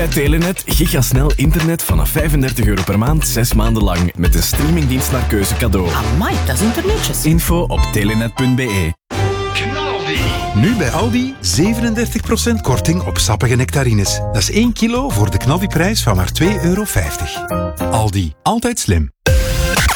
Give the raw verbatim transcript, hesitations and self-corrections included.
bij Telenet gigasnel internet vanaf vijfendertig euro per maand, zes maanden lang. Met een streamingdienst naar keuze cadeau. Amai, dat is internetjes. Info op telenet punt be. Nu bij Aldi zevenendertig procent korting op sappige nectarines. Dat is één kilo voor de knaldiprijs van maar twee euro vijftig. Aldi, altijd slim.